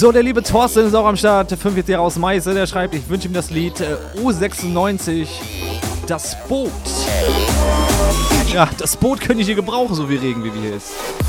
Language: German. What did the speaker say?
So, der liebe Thorsten ist auch am Start, 45 Jahre aus Meiße, der schreibt, ich wünsche ihm das Lied U96, das Boot. Ja, das Boot könnte ich hier gebrauchen, so wie Regen, wie hier ist.